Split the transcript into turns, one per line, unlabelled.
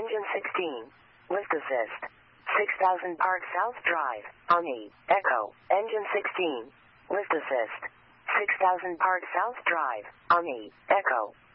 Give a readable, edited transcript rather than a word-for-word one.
Engine 16. Lift assist. 6000 Park South Drive, Ani, Echo. Engine 16. Lift assist. 6000 Park South Drive, Ani, Echo.